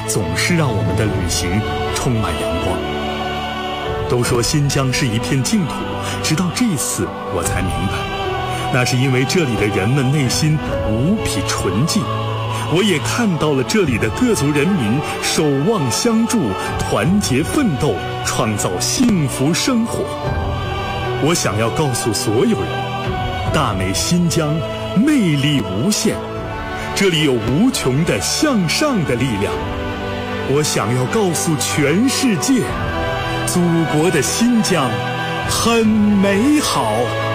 总是让我们的旅行充满阳光。都说新疆是一片净土，直到这次我才明白，那是因为这里的人们内心无比纯净。我也看到了这里的各族人民守望相助，团结奋斗，创造幸福生活。我想要告诉所有人，大美新疆魅力无限，这里有无穷的向上的力量。我想要告诉全世界，祖国的新疆很美好。